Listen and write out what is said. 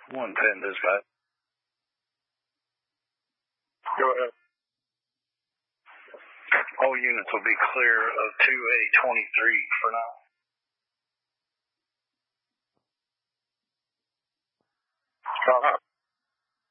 110 dispatch. Go ahead. All units will be clear of 2A23 for now. Copy.